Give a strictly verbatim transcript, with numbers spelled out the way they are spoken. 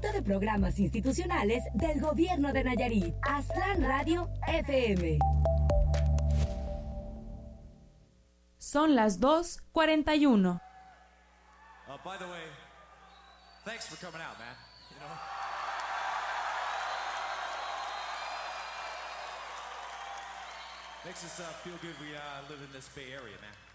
Disfruta de programas institucionales del Gobierno de Nayarit. Aztlán Radio F M. Son las dos cuarenta y uno. Uh, by the way, thanks for coming out, man. You know? Makes us uh, feel good we uh, live in this Bay Area, man.